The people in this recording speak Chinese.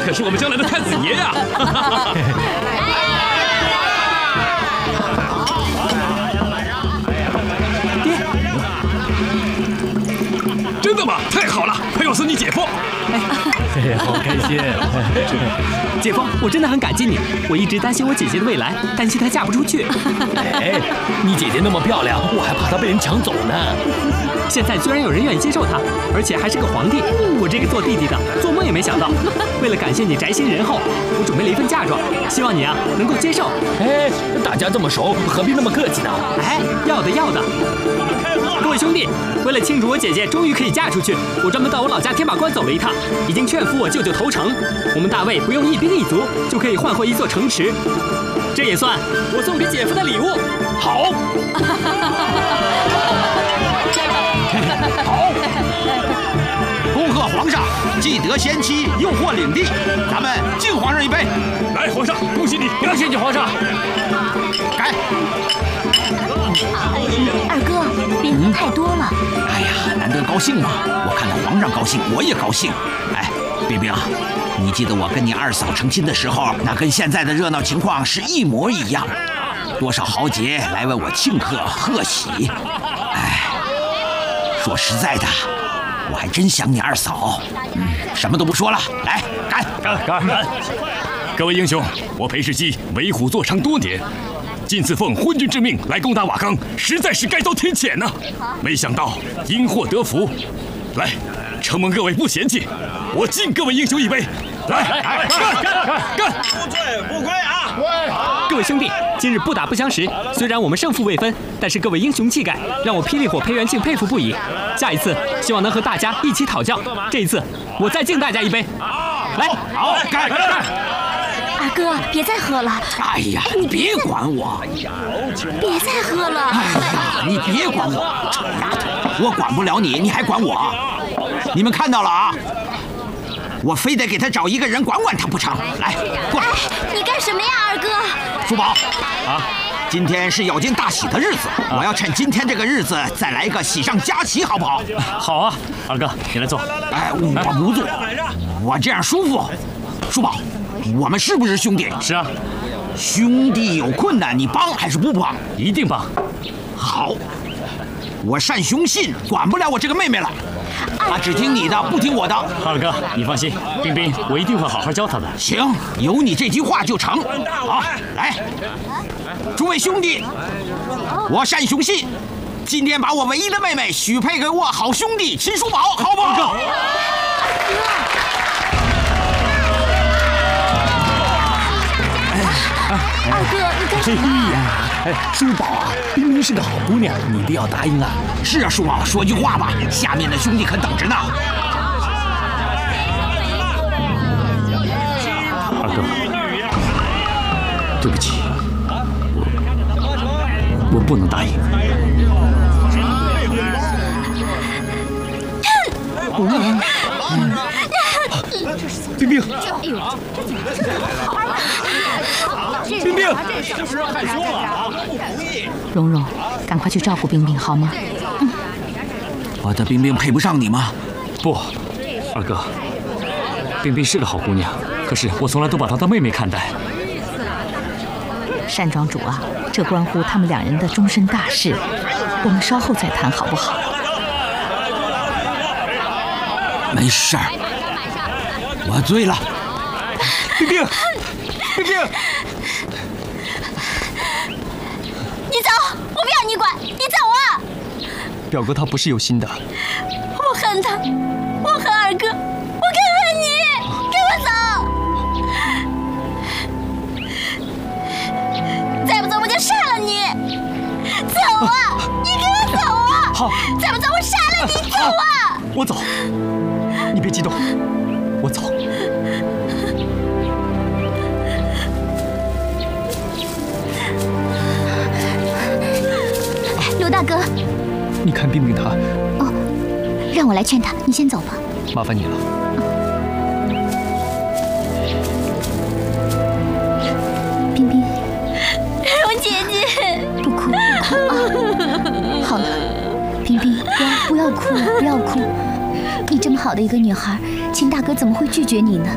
可是我们将来的太子爷呀！真的吗？太好了！快告诉你姐夫。 好开心。 姐夫，我真的很感激你。我一直担心我姐姐的未来，担心她嫁不出去。 哎，你姐姐那么漂亮，我还怕她被人抢走呢。 现在居然有人愿意接受她，而且还是个皇帝。我这个做弟弟的，做梦也没想到。为了感谢你宅心仁厚，我准备了一份嫁妆，希望你啊能够接受。 哎，大家这么熟，何必那么客气呢？ 哎，要的要的。各位兄弟，为了庆祝我姐姐终于可以嫁出去，我专门到我老家天马关走了一趟，已经劝服我舅舅投诚。我们大魏不用一兵一卒就可以换回一座城池，这也算我送给姐夫的礼物。 好。 好，恭贺皇上，既得先妻，又获领地，咱们敬皇上一杯。 来，皇上，恭喜你！ 恭喜你，皇上！ 干！ 二哥，别喝太多了。 哎呀，难得高兴嘛！我看到皇上高兴，我也高兴。哎，冰冰啊，你记得我跟你二嫂成亲的时候，那跟现在的热闹情况是一模一样，多少豪杰来为我庆贺贺喜。哎，说实在的，我还真想你二嫂。什么都不说了，来干！ 各位英雄，我裴世基为虎作伥多年，今次奉昏君之命来攻打瓦岗，实在是该遭天谴呐！没想到因祸得福，来，承蒙各位不嫌弃，我敬各位英雄一杯。来，干！ 不醉不归啊！ 各位兄弟，今日不打不相识，虽然我们胜负未分，但是各位英雄气概让我霹雳火裴元庆佩服不已。下一次希望能和大家一起讨教，这一次我再敬大家一杯。来， 好，干！ 二哥，别再喝了。 哎呀，你别管我！ 别再喝了。 哎呀，你别管我，臭丫头！我管不了你，你还管我？你们看到了啊！我非得给他找一个人管管他不成？来，过来！ 你干什么呀，二哥？ 叔宝，啊，今天是有件大喜的日子，我要趁今天这个日子再来一个喜上加喜，好不好？ 好啊，二哥，你来坐。 哎，我不坐，我这样舒服。叔宝，我们是不是兄弟？ 是啊。 兄弟有困难，你帮还是不帮？ 一定帮。 好，我单雄信管不了我这个妹妹了。他只听你的，不听我的。 二哥，你放心，冰冰，我一定会好好教他的。 行，有你这句话就成。好，来，诸位兄弟，我单雄信今天把我唯一的妹妹许配给我好兄弟秦叔宝，好不好？ 二哥，你干什么？ 哎，叔宝啊，冰冰是个好姑娘，你一定要答应啊！ 是啊，叔宝，说句话吧，下面的兄弟可等着呢。 二哥，对不起，我不能答应。冰冰，冰冰， 害羞了啊！不同意。 蓉蓉，赶快去照顾冰冰好吗？ 我的冰冰配不上你吗？ 不，二哥，冰冰是个好姑娘，可是我从来都把她当妹妹看待。 单庄主啊，这关乎他们两人的终身大事，我们稍后再谈好不好？ 没事儿，我醉了。 冰冰，冰冰， 你走，我不要你管，你走啊！ 表哥他不是有心的。 我恨他，我恨二哥，我更恨你！给我走！再不走我就杀了你！走啊！你给我走啊！ 好， 再不走我杀了你！走啊！ 我走，你别激动，我走。 刘大哥， 你看冰冰她…… 哦，让我来劝她，你先走吧。 麻烦你了。 冰冰，蓉姐姐，不哭不哭啊！好了，冰冰，不要哭了，不要哭。你这么好的一个女孩，秦大哥怎么会拒绝你呢？